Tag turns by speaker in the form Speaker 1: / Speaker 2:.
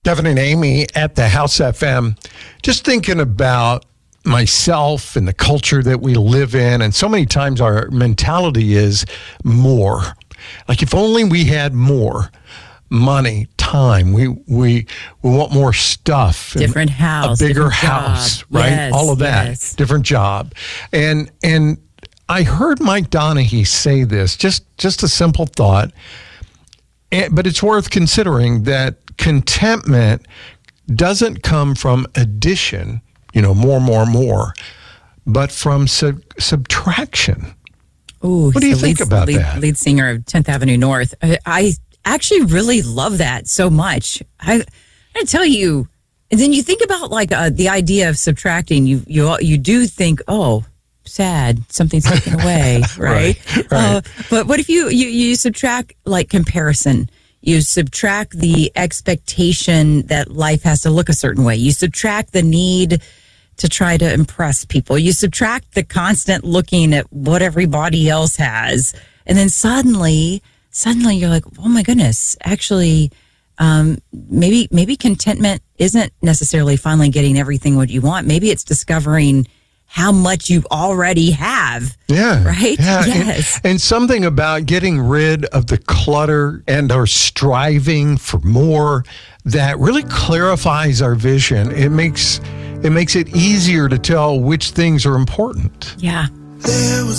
Speaker 1: Kevin and Amy at the House FM, just thinking about myself and the culture that we live in. And so many times our mentality is more. Like if only we had more money, time, we want more stuff.
Speaker 2: Different house.
Speaker 1: A bigger
Speaker 2: house,
Speaker 1: right?
Speaker 2: Yes,
Speaker 1: all of that.
Speaker 2: Yes.
Speaker 1: Different job. And I heard Mike Donaghy say this, just a simple thought, but it's worth considering that contentment doesn't come from addition, more, but from subtraction.
Speaker 2: Ooh,
Speaker 1: what do you think about that?
Speaker 2: Lead singer of 10th Avenue North. I actually really love that so much. I tell you, and then you think about like the idea of right? You do think, oh, sad, something's taken away, right?
Speaker 1: Right.
Speaker 2: But what if you subtract like comparison? You subtract the expectation that life has to look a certain way. You subtract the need to try to impress people. You subtract the constant looking at what everybody else has. And then suddenly you're like, oh my goodness, actually, maybe contentment isn't necessarily finally getting everything what you want. Maybe it's discovering how much you already have.
Speaker 1: Yeah.
Speaker 2: Right?
Speaker 1: Yeah.
Speaker 2: Yes.
Speaker 1: And something about getting rid of the clutter and our striving for more that really clarifies our vision. It makes it easier to tell which things are important.
Speaker 2: Yeah.